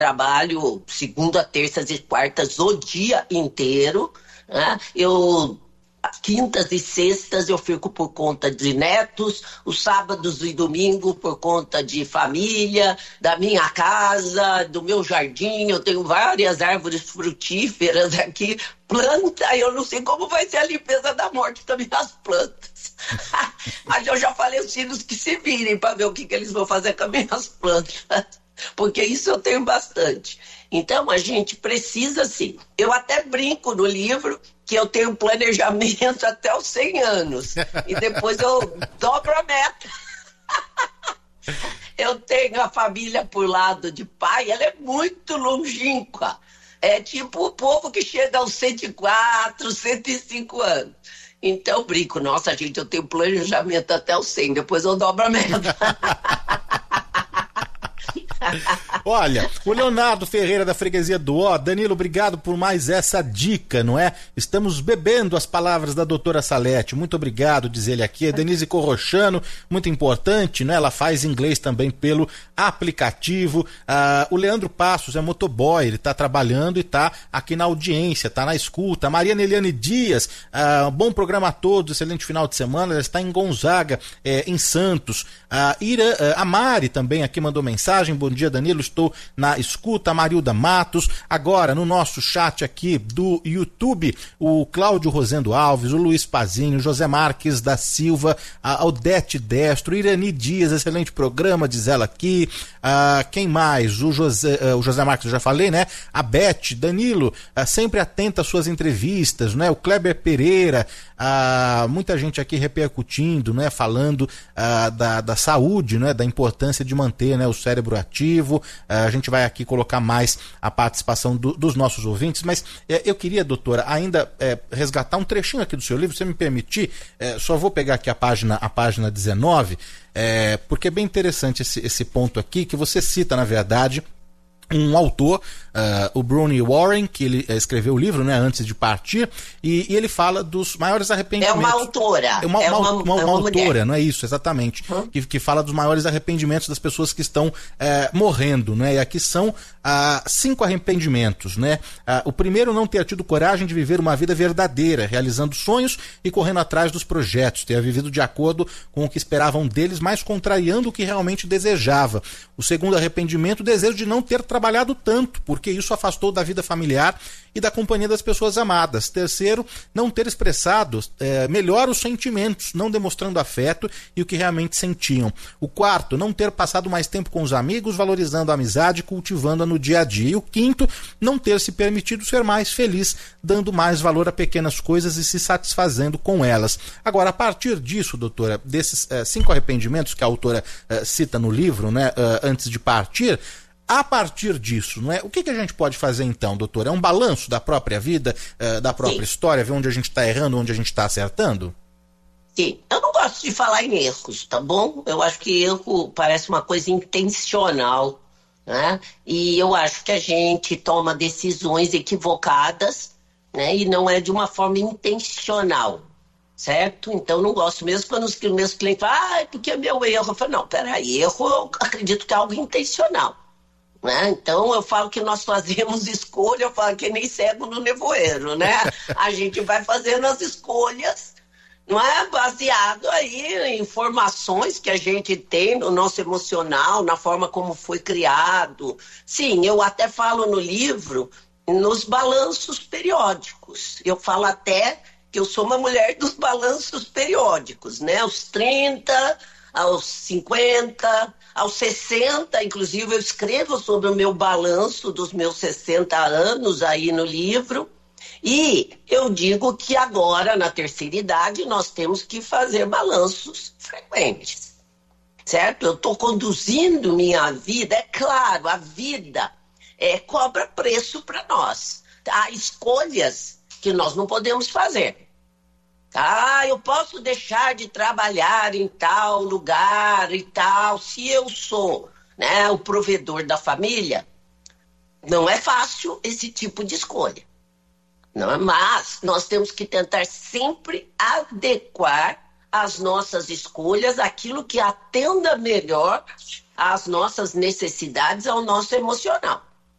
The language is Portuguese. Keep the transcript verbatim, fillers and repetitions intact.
trabalho segunda, terças e quartas o dia inteiro, né? Eu... Quintas e sextas eu fico por conta de netos, os sábados e domingo por conta de família, da minha casa, do meu jardim. Eu tenho várias árvores frutíferas aqui, planta, eu não sei como vai ser a limpeza da morte das minhas plantas. Mas eu já falei aos filhos que se virem para ver o que, que eles vão fazer com as minhas plantas, porque isso eu tenho bastante. Então a gente precisa sim. Eu até brinco no livro que eu tenho planejamento até os cem anos. E depois eu dobro a meta. Eu tenho a família por lado de pai, ela é muito longínqua. É tipo o povo que chega aos cento e quatro, cento e cinco anos. Então eu brinco, nossa gente, eu tenho planejamento até os cem, depois eu dobro a meta. Olha, o Leonardo Ferreira da Freguesia do Ó, Danilo, obrigado por mais essa dica, não é? Estamos bebendo as palavras da doutora Salete, muito obrigado, diz ele aqui. A Denise Corrochano, muito importante, né? Ela faz inglês também pelo aplicativo. Ah, o Leandro Passos é motoboy, ele tá trabalhando e tá aqui na audiência, tá na escuta. A Maria Neliane Dias, ah, bom programa a todos, excelente final de semana, ela está em Gonzaga, é, em Santos. A, Ira, a Mari também aqui mandou mensagem, bom dia Danilo, estou na escuta. A Marilda Matos, agora no nosso chat aqui do YouTube, o Cláudio Rosendo Alves, o Luiz Pazinho, José Marques da Silva, a Odete Destro, Irani Dias, excelente programa, diz ela aqui. Ah, quem mais? O José, uh, o José Marques eu já falei, né? A Beth, Danilo, uh, sempre atenta às suas entrevistas, né? O Kleber Pereira, uh, muita gente aqui repercutindo, né? Falando uh, da, da saúde, né? Da importância de manter, né? O cérebro ativo. Uh, a gente vai aqui colocar mais a participação do, dos nossos ouvintes, mas eh, eu queria, doutora, ainda eh, resgatar um trechinho aqui do seu livro, se você me permitir, eh, só vou pegar aqui a página, a página dezenove, É, porque é bem interessante esse, esse ponto aqui, que você cita, na verdade, um autor, uh, o Bruni Warren, que ele uh, escreveu o livro, né, antes de partir, e, e ele fala dos maiores arrependimentos. É uma autora. É uma, é uma, uma, uma, é uma uma autora, não é isso, exatamente. Hum? Que, que fala dos maiores arrependimentos das pessoas que estão uh, morrendo, né? E aqui são uh, cinco arrependimentos, né? Uh, o primeiro, não ter tido coragem de viver uma vida verdadeira, realizando sonhos e correndo atrás dos projetos, ter vivido de acordo com o que esperavam deles, mas contrariando o que realmente desejava. O segundo arrependimento, o desejo de não ter trabalhado trabalhado tanto, porque isso afastou da vida familiar e da companhia das pessoas amadas. Terceiro, não ter expressado é, melhor os sentimentos, não demonstrando afeto e o que realmente sentiam. O quarto, não ter passado mais tempo com os amigos, valorizando a amizade e cultivando-a no dia a dia. E o quinto, não ter se permitido ser mais feliz, dando mais valor a pequenas coisas e se satisfazendo com elas. Agora, a partir disso, doutora, desses é, cinco arrependimentos que a autora é, cita no livro, né, é, antes de partir, a partir disso, não é? O que, que a gente pode fazer então, doutor? É um balanço da própria vida, uh, da própria Sim. história, ver onde a gente está errando, onde a gente está acertando? Sim, eu não gosto de falar em erros, tá bom? Eu acho que erro parece uma coisa intencional, né? E eu acho que a gente toma decisões equivocadas, né? E não é de uma forma intencional, certo? Então não gosto mesmo quando os meus clientes falam, ah, é porque é meu erro. Eu falo, não, peraí, erro eu acredito que é algo intencional. Né? Então eu falo que nós fazemos escolha, eu falo que nem cego no nevoeiro, né? A gente vai fazendo as escolhas, não é? Baseado aí em informações que a gente tem no nosso emocional, na forma como foi criado. Sim, eu até falo no livro, nos balanços periódicos. Eu falo até que eu sou uma mulher dos balanços periódicos, né? Aos trinta, aos cinquenta, aos sessenta, inclusive eu escrevo sobre o meu balanço dos meus sessenta anos aí no livro, e eu digo que agora, na terceira idade, nós temos que fazer balanços frequentes, certo? Eu estou conduzindo minha vida, é claro, a vida é, cobra preço para nós, há escolhas que nós não podemos fazer. Ah, eu posso deixar de trabalhar em tal lugar e tal, se eu sou, né, o provedor da família. Não é fácil esse tipo de escolha. Não é? Mas nós temos que tentar sempre adequar as nossas escolhas àquilo que atenda melhor às nossas necessidades, ao nosso emocional.